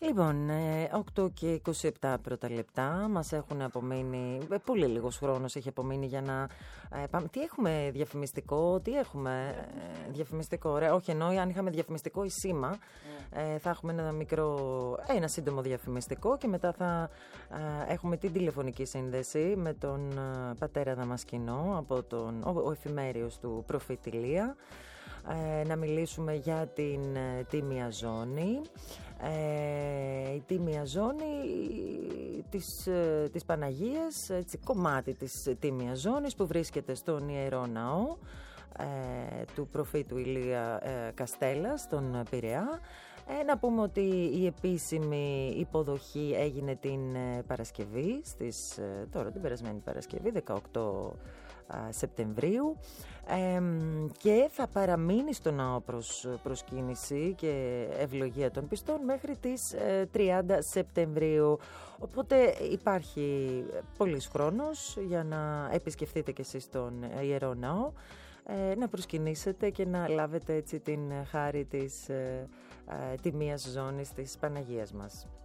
Λοιπόν, 8 και 27 πρώτα λεπτά μας έχουν απομείνει, πολύ λίγος χρόνος έχει απομείνει για να πάμε. Τι έχουμε διαφημιστικό, διαφημιστικό, ωραία, όχι εννοώ αν είχαμε διαφημιστικό η Σήμα, θα έχουμε ένα σύντομο διαφημιστικό και μετά θα έχουμε την τηλεφωνική σύνδεση με τον πατέρα Δαμασκηνό από ο εφημέριος του Προφήτη Ηλία, να μιλήσουμε για την τίμια ζώνη. Η τίμια ζώνη της Παναγίας, έτσι, κομμάτι της τίμιας ζώνης που βρίσκεται στον Ιερό Ναό του προφήτου Ηλία Καστέλλα στον Πειραιά. Να πούμε ότι η επίσημη υποδοχή έγινε την Παρασκευή, την περασμένη Παρασκευή, 18 Σεπτεμβρίου, και θα παραμείνει στο ναό προς προσκύνηση και ευλογία των πιστών μέχρι τις 30 Σεπτεμβρίου. Οπότε υπάρχει πολύς χρόνος για να επισκεφτείτε και εσείς τον Ιερό Ναό, να προσκυνήσετε και να λάβετε έτσι την χάρη της τιμίας ζώνης της Παναγίας μας.